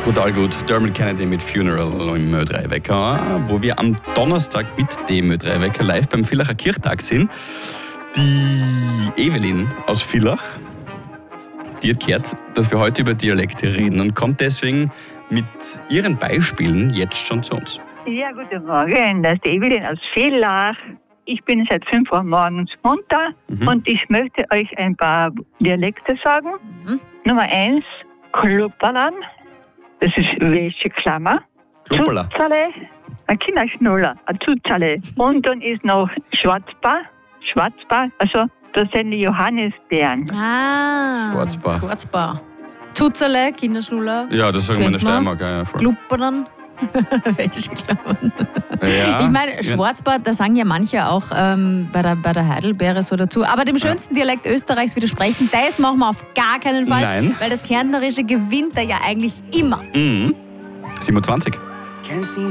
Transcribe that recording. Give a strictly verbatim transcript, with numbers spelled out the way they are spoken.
Brutal gut. Dermot Kennedy mit Funeral im Ö drei Wecker, wo wir am Donnerstag mit dem Ö drei Wecker live beim Villacher Kirchtag sind. Die Evelyn aus Villach, die hat gehört, dass wir heute über Dialekte reden und kommt deswegen mit ihren Beispielen jetzt schon zu uns. Ja, guten Morgen, das ist die Evelyn aus Villach. Ich bin seit fünf Uhr morgens munter mhm. und ich möchte euch ein paar Dialekte sagen. Mhm. Nummer eins, Klupperlan. Das ist Wäscheklammer. Klupperla. Zuzale, ein Kinderschnuller, ein Zuzale. Und dann ist noch Schwarzbar. Schwarzbar, also das sind die Johannisbeeren. Ah, Schwarzbar. Schwarzbar. Zuzale, Kinderschnuller. Ja, das sagen wir in der Steiermark. Ja, voll. Klupperlan. Wäscheklammern. Ja, ich meine, Schwarzbar, da sagen ja manche auch ähm, bei, der, bei der Heidelbeere so dazu. Aber dem schönsten ja. Dialekt Österreichs widersprechen, das machen wir auf gar keinen Fall. Nein. Weil das Kärntnerische gewinnt da ja eigentlich immer. Mhm. siebenundzwanzig.